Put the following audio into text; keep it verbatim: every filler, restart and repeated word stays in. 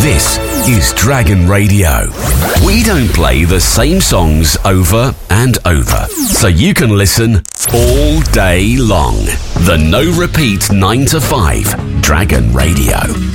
This is Dragon Radio. We don't play the same songs over and over, so you can listen all day long. The no repeat nine to five Dragon Radio.